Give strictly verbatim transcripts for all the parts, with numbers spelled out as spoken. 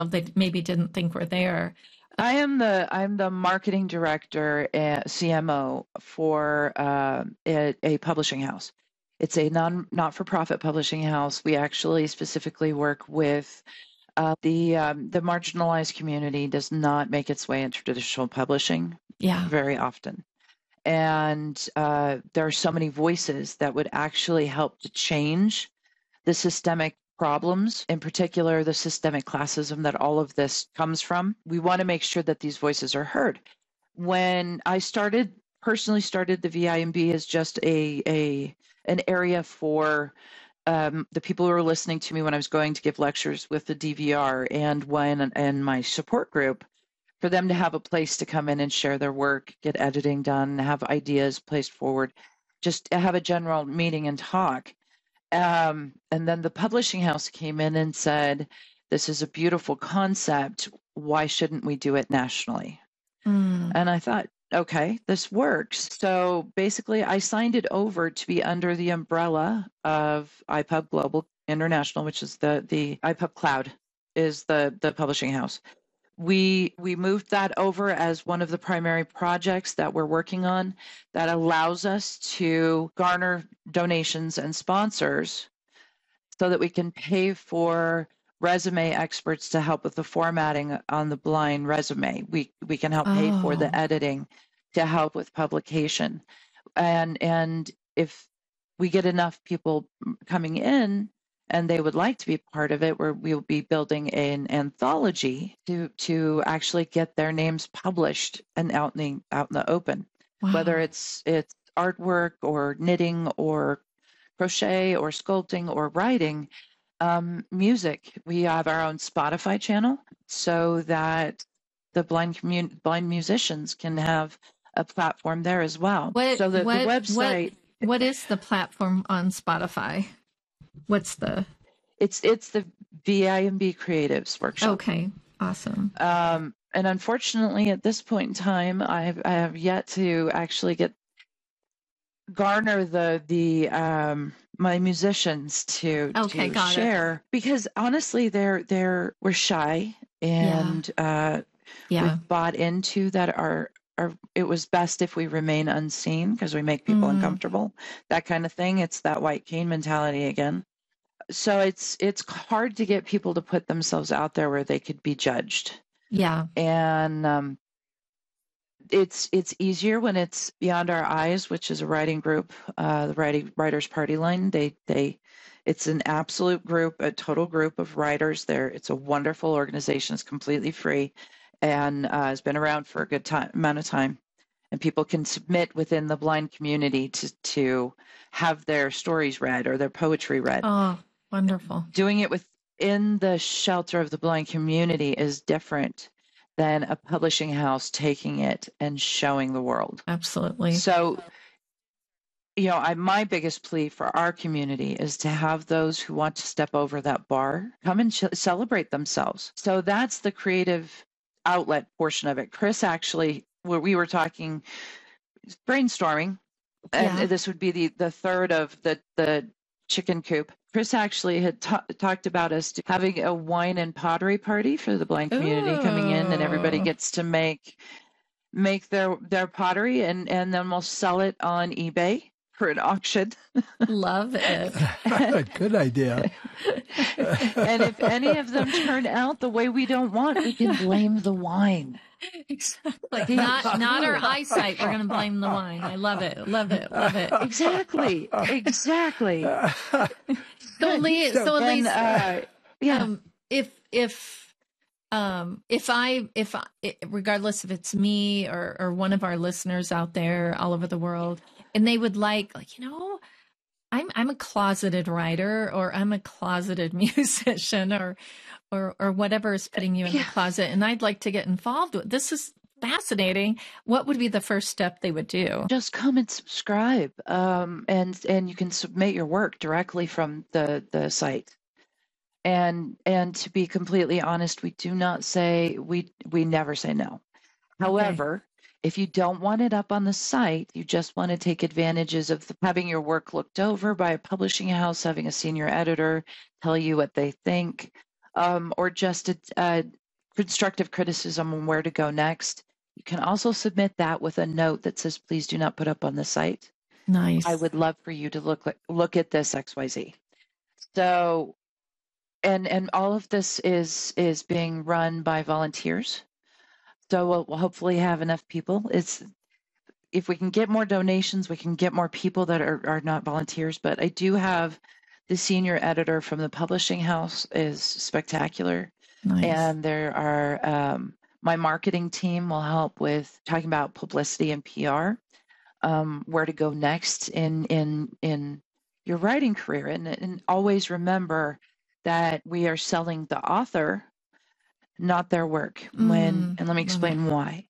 they maybe didn't think were there. I am the I'm the marketing director at C M O for uh, a, a publishing house. It's a non not for profit publishing house. We actually specifically work with uh, the um, the marginalized community. Does not make its way into traditional publishing, yeah, very often, and uh, there are so many voices that would actually help to change the systemic problems, in particular the systemic classism that all of this comes from. We want to make sure that these voices are heard. When I started, personally started the V I M B as just a, a an area for um, the people who were listening to me when I was going to give lectures with the D V R and when and my support group, for them to have a place to come in and share their work, get editing done, have ideas placed forward, just have a general meeting and talk. Um, and then the publishing house came in and said, this is a beautiful concept. Why shouldn't we do it nationally? Mm. And I thought, okay, this works. So basically, I signed it over to be under the umbrella of I P U B Global International, which is the, the I P U B Cloud is the, the publishing house. We we moved that over as one of the primary projects that we're working on that allows us to garner donations and sponsors so that we can pay for resume experts to help with the formatting on the blind resume. We we can help pay for the Oh. editing to help with publication. And and if we get enough people coming in and they would like to be part of it, where we'll be building an anthology to to actually get their names published and out in the out in the open. Wow. Whether it's it's artwork or knitting or crochet or sculpting or writing, um, music. We have our own Spotify channel so that the blind commun- blind musicians can have a platform there as well. What, so that what, the website. What, what is the platform on Spotify? What's the? It's it's the V I M B Creatives Workshop. Okay, awesome. Um, and unfortunately, at this point in time, I have, I have yet to actually get garner the the um, my musicians to, okay, to got share it. because honestly, they're they're we're shy and yeah. Uh, yeah. we've bought into that our. Our, it was best if we remain unseen because we make people mm. uncomfortable, that kind of thing. It's that white cane mentality again. So it's it's hard to get people to put themselves out there where they could be judged. Yeah. And um, it's it's easier when it's Beyond Our Eyes, which is a writing group, uh, the writing writers party line. They they it's an absolute group, a total group of writers. There, it's a wonderful organization. It's completely free, and uh, has been around for a good time amount of time. And people can submit within the blind community to to have their stories read or their poetry read. Oh, wonderful! Doing it within the shelter of the blind community is different than a publishing house taking it and showing the world. Absolutely. So, you know, I, my biggest plea for our community is to have those who want to step over that bar come and ch- celebrate themselves. So that's the creative outlet portion of it. Chris actually, where we were talking, brainstorming, and yeah. this would be the, the third of the, the chicken coop. Chris actually had ta- talked about us having a wine and pottery party for the blind community. Ooh. Coming in, and everybody gets to make make their their pottery, and, and then we'll sell it on eBay for an auction. Love it. Good idea. And if any of them turn out the way we don't want, we can blame the wine. Exactly. Not not our eyesight. We're going to blame the wine. I love it. Love it. Love it. Exactly. Exactly. So, Lee, so at least, uh, yeah. Um, if if um, if I if I, regardless if it's me or or one of our listeners out there all over the world, and they would like like you know. I'm I'm a closeted writer, or I'm a closeted musician, or or or whatever is putting you in yeah. the closet, and I'd like to get involved with this. Is fascinating. What would be the first step they would do? Just come and subscribe, um, and and you can submit your work directly from the the site. And and to be completely honest, we do not say we we never say no. However. Okay. If you don't want it up on the site, you just want to take advantages of the, having your work looked over by a publishing house, having a senior editor tell you what they think. um, or just a, a constructive criticism on where to go next, you can also submit that with a note that says, please do not put up on the site. Nice. I would love for you to look look at this X Y Z. So, and and all of this is is being run by volunteers. So we'll, we'll hopefully have enough people. It's if we can get more donations, we can get more people that are, are not volunteers. But I do have the senior editor from the publishing house is spectacular. Nice. And there are um, my marketing team will help with talking about publicity and P R, um, where to go next in in in your writing career, and and always remember that we are selling the author, not their work. Mm, When and let me explain okay. why.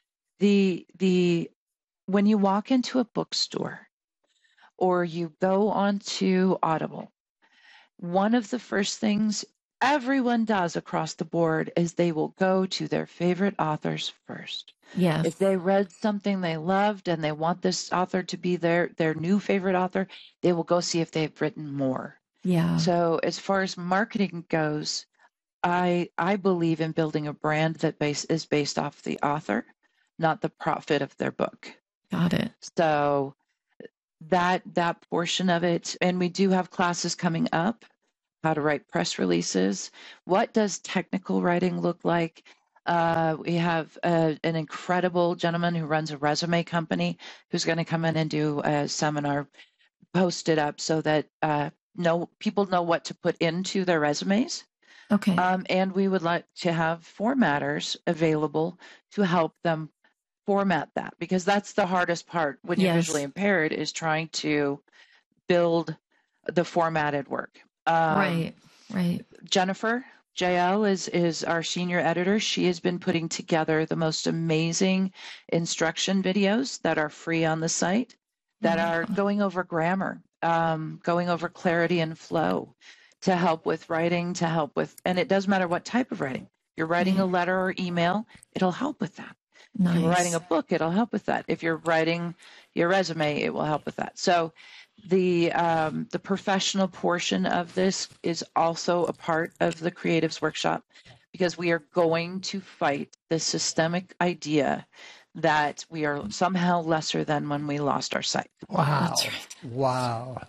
The the when you walk into a bookstore or you go onto Audible, one of the first things everyone does across the board is they will go to their favorite authors first. Yes. If they read something they loved and they want this author to be their their new favorite author, they will go see if they've written more. Yeah. So as far as marketing goes, I I believe in building a brand that base is based off the author, not the profit of their book. Got it. So that that portion of it, and we do have classes coming up, how to write press releases. What does technical writing look like? Uh, we have a, an incredible gentleman who runs a resume company who's going to come in and do a seminar, post it up so that uh, no people know what to put into their resumes. Okay. Um, and we would like to have formatters available to help them format that, because that's the hardest part when you're Yes. visually impaired, is trying to build the formatted work. Um, Right. Right. Jennifer J L is is our senior editor. She has been putting together the most amazing instruction videos that are free on the site, that are Wonderful. going over grammar, um, going over clarity and flow, to help with writing, to help with, and it doesn't matter what type of writing. You're writing Yeah. a letter or email, it'll help with that. If you're writing Nice. a book, it'll help with that. If you're writing your resume, it will help with that. So the um, the professional portion of this is also a part of the Creatives Workshop, because we are going to fight the systemic idea that we are somehow lesser than when we lost our sight. Wow. That's right. Wow.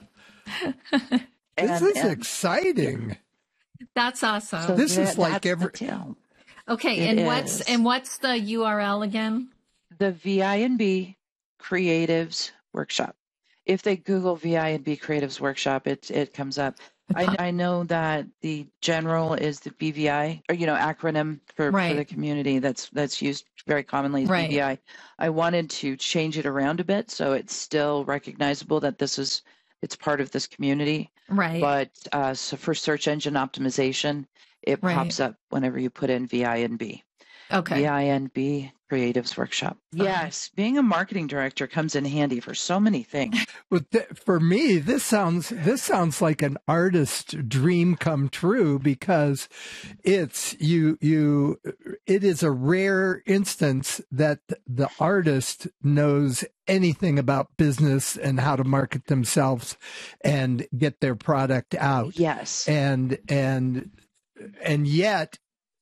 And, This is and exciting. That's awesome. so This is that- like that's the every- deal. Okay. It And what's is. and what's the U R L again? The V I N B Creatives Workshop. If they Google V I N B Creatives Workshop, it it comes up. I, I know that the general is the B V I, or you know, acronym for, Right. for the community that's that's used very commonly is Right. B V I. I wanted to change it around a bit so it's still recognizable that this is it's part of this community. Right. But uh, so for search engine optimization, it Right. pops up whenever you put in V I N B. Okay. V I N B Creatives Workshop. Okay. Yes, being a marketing director comes in handy for so many things. But th- for me, this sounds this sounds like an artist dream come true, because it's you you it is a rare instance that the artist knows anything about business and how to market themselves and get their product out. Yes. And and and yet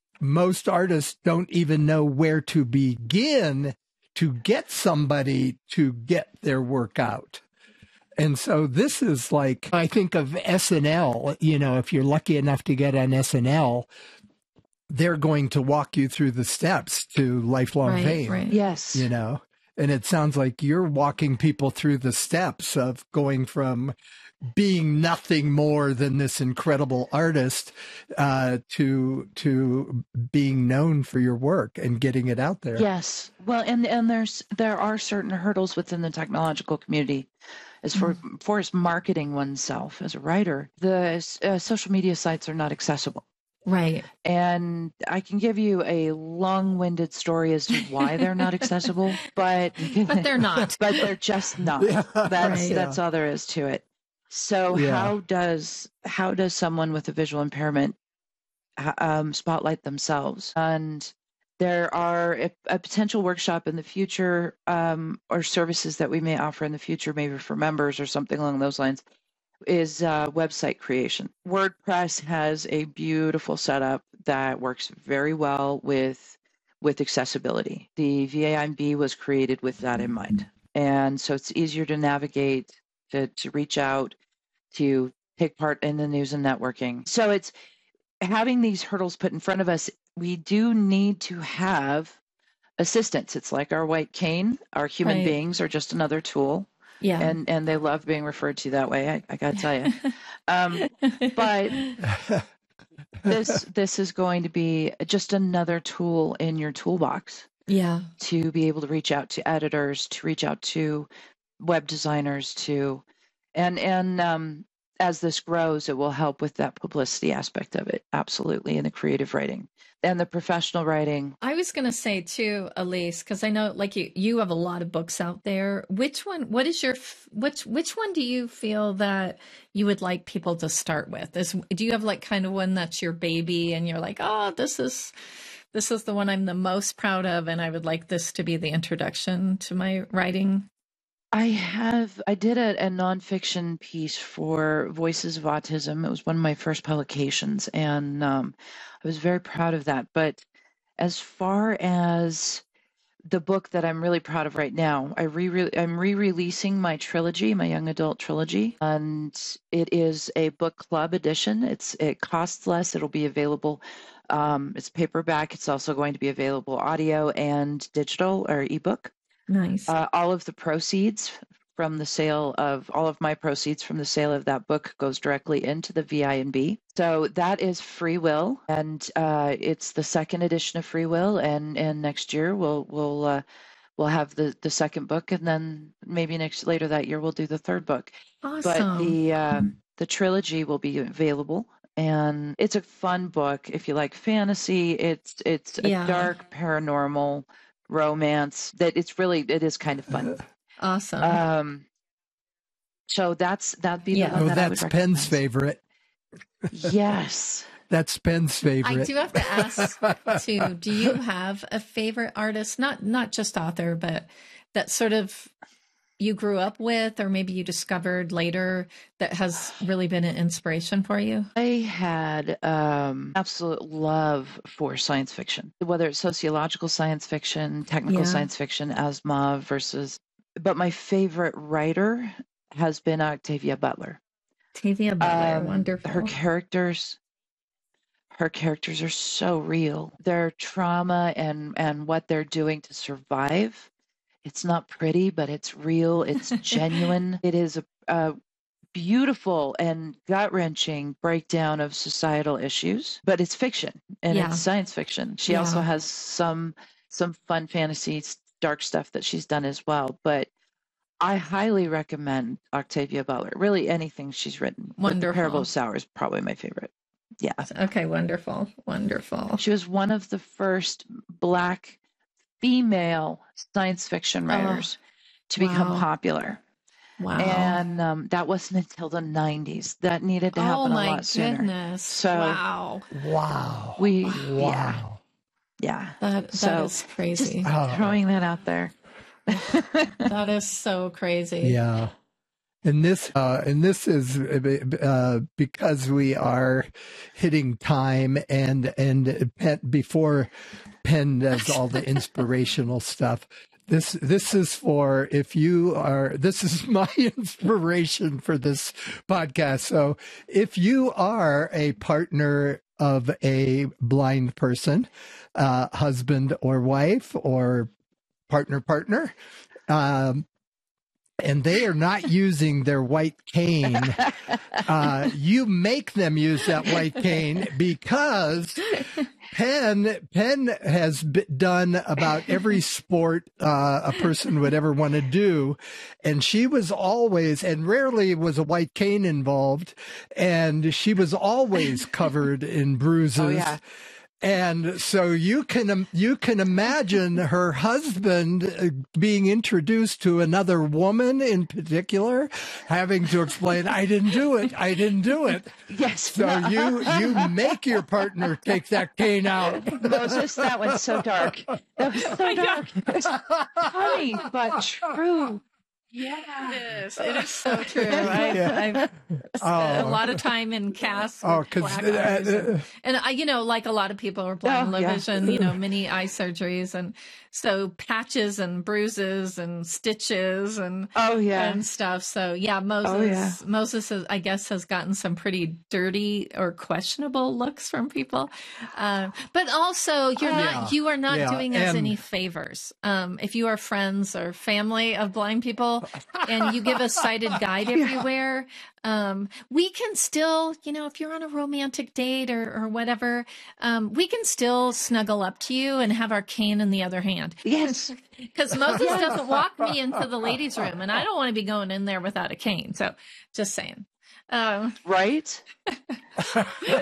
most artists don't even know where to begin to get somebody to get their work out. And so this is like, I think of S N L, you know, if you're lucky enough to get on S N L, they're going to walk you through the steps to lifelong Right. fame, Right. Yes. you know, and it sounds like you're walking people through the steps of going from being nothing more than this incredible artist uh, to to being known for your work and getting it out there. Yes. Well, and and there's there are certain hurdles within the technological community as for Mm-hmm. for as marketing oneself as a writer. The uh, social media sites are not accessible. Right. And I can give you a long-winded story as to why they're not accessible, but But they're not. but they're just not. Yeah. That's Right. that's all there is to it. So Yeah. how does how does someone with a visual impairment h- um, spotlight themselves? And there are a, a potential workshop in the future, um, or services that we may offer in the future, maybe for members or something along those lines, is uh, website creation. WordPress has a beautiful setup that works very well with with accessibility. The V A I M B was created with that in mind. And so it's easier to navigate, to, to reach out, to take part in the news and networking. So it's having these hurdles put in front of us. We do need to have assistance. It's like our white cane. Our human Right. beings are just another tool. Yeah. And and they love being referred to that way. I, I got to tell you. Um, but this this is going to be just another tool in your toolbox yeah. to be able to reach out to editors, to reach out to web designers, to and and um, as this grows, it will help with that publicity aspect of it, absolutely, in the creative writing and the professional writing. I was going to say too, Elise, because I know like you, you have a lot of books out there. Which one, what is your, which, which one do you feel that you would like people to start with? Is, do you have like kind of one that's your baby and you're like, oh, this is, this is the one I'm the most proud of. And I would like this to be the introduction to my writing? I have, I did a, a nonfiction piece for Voices of Autism. It was one of my first publications, and um, I was very proud of that. But as far as the book that I'm really proud of right now, I re I'm re-releasing my trilogy, my young adult trilogy, and it is a book club edition. It's it costs less. It'll be available. Um, it's paperback. It's also going to be available audio and digital or ebook. Nice. Uh, all of the proceeds from the sale of all of my proceeds from the sale of that book goes directly into the V I M B. So that is Free Will, and uh, it's the second edition of Free Will. And and next year we'll we'll uh, we'll have the the second book, and then maybe next later that year we'll do the third book. Awesome. But the uh, the trilogy will be available. And it's a fun book if you like fantasy. It's it's a Yeah. dark paranormal romance that it's really it is kind of fun. Awesome. Um, so that's that'd be Yeah. the one Oh, that I would that's Penn's recommend. favorite. Yes. That's Penn's favorite. I do have to ask too, do you have a favorite artist, not not just author, but that sort of you grew up with or maybe you discovered later that has really been an inspiration for you? I had um, absolute love for science fiction, whether it's sociological science fiction, technical Yeah. science fiction, Asimov versus. But my favorite writer has been Octavia Butler. Octavia Butler, Um, wonderful. Her characters, her characters are so real. Their trauma and and what they're doing to survive. It's not pretty, but it's real. It's genuine. It is a, a beautiful and gut-wrenching breakdown of societal issues, but it's fiction and Yeah. it's science fiction. She Yeah. also has some some fun fantasy, dark stuff that she's done as well. But I highly recommend Octavia Butler. Really, anything she's written. But The Parable Wonderful. of Sour is probably my favorite. Yeah, Okay, wonderful. Wonderful. she was one of the first Black female science fiction writers to become Wow. popular. Wow. And um, that wasn't until the nineties. That needed to happen oh a my lot sooner. goodness. So wow. Wow. we, yeah, Wow. yeah. That that So, is crazy. Oh. Throwing that out there. That is so crazy. Yeah. And this, uh, and this is uh, because we are hitting time, and and Penn, before Penn does all the inspirational stuff. This this is for if you are. This is my inspiration for this podcast. So if you are a partner of a blind person, uh, husband or wife, or partner partner. Um, and they are not using their white cane, uh, you make them use that white cane, because Penn Penn has b- done about every sport uh, a person would ever want to do, and she was always, and rarely was a white cane involved, and she was always covered in bruises. Oh, yeah. And so you can you can imagine her husband uh, being introduced to another woman in particular, having to explain, "I didn't do it. I didn't do it." Yes. So you you make your partner take that cane out. Moses, that one's so dark. That was so dark. It's funny, but true. Yeah. It is. It is so true. I've, Yeah. I've spent Oh. a lot of time in casts with Oh, because black eyes. And, and I, you know, like a lot of people are blind, Oh, low yeah. vision, you know, many eye surgeries. And so patches and bruises and stitches and, Oh yeah. and stuff. So yeah, Moses, Oh, yeah. Moses, has, I guess, has gotten some pretty dirty or questionable looks from people. Um, but also you're Yeah. not, you are not Yeah. doing us And- any favors. Um, if you are friends or family of blind people and you give a sighted guide everywhere, um, we can still, you know, if you're on a romantic date or, or whatever, um, we can still snuggle up to you and have our cane in the other hand. Yes. Because Moses doesn't walk me into the ladies' room, and I don't want to be going in there without a cane. So, just saying. Um, Right. I,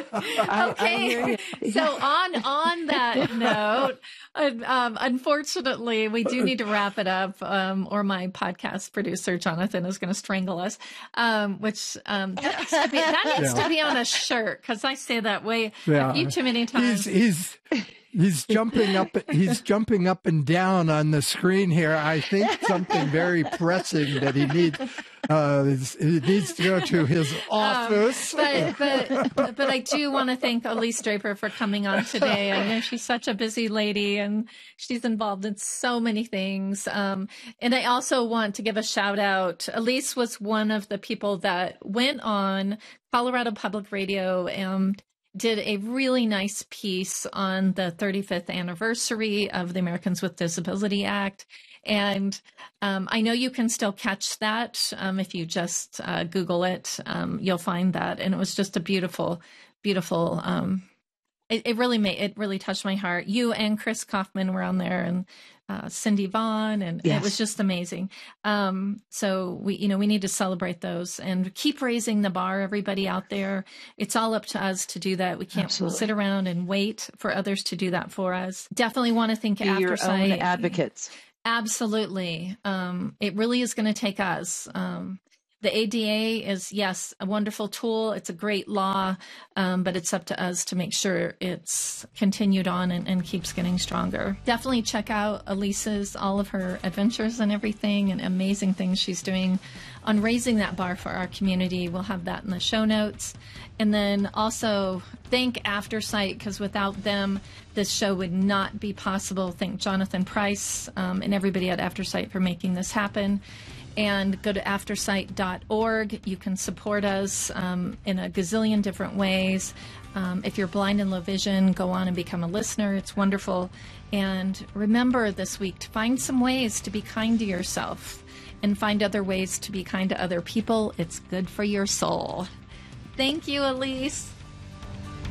I okay. hear you. So on on that note, um, unfortunately, we do need to wrap it up, um, or my podcast producer Jonathan is going to strangle us. Um, which um, that needs to be, that needs Yeah. to be on a shirt because I say that way Yeah. a few too many times. He's he's he's jumping up he's jumping up and down on the screen here. I think something very pressing that he needs uh he needs to go to his office. Um, but, but but I do want to thank Elise Draper for coming on today. I know she's such a busy lady and she's involved in so many things. Um, and I also want to give a shout out. Elise was one of the people that went on Colorado Public Radio and did a really nice piece on the thirty-fifth anniversary of the Americans with Disability Act. And um, I know you can still catch that um, if you just uh, Google it. Um, you'll find that, and it was just a beautiful, beautiful. Um, it, it really made it really touched my heart. You and Chris Kaufman were on there, and uh, Cindy Vaughn, and Yes. it was just amazing. Um, so we, you know, we need to celebrate those and keep raising the bar. Everybody out there, it's all up to us to do that. We can't Absolutely. sit around and wait for others to do that for us. Definitely want to thank Be your own Aftersight. advocates. Absolutely. Um, it really is going to take us. Um, the A D A is, yes, a wonderful tool. It's a great law, um, but it's up to us to make sure it's continued on and, and keeps getting stronger. Definitely check out Elise's, all of her adventures and everything and amazing things she's doing on raising that bar for our community. We'll have that in the show notes. And then also thank Aftersight, because without them, this show would not be possible. Thank Jonathan Price um, and everybody at Aftersight for making this happen. And go to aftersight dot org. You can support us um, in a gazillion different ways. Um, if you're blind and low vision, go on and become a listener. It's wonderful. And remember this week to find some ways to be kind to yourself and find other ways to be kind to other people. It's good for your soul. Thank you, Elise.